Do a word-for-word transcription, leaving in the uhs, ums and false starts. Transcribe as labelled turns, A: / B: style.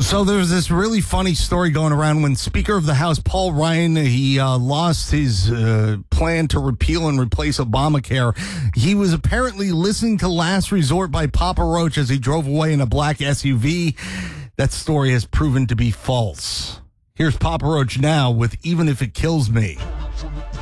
A: So there's this really funny story going around when Speaker of the House Paul Ryan, he uh, lost his uh, plan to repeal and replace Obamacare. He was apparently listening to Last Resort by Papa Roach as he drove away in a black S U V. That story has proven to be false. Here's Papa Roach now with Even If It Kills Me.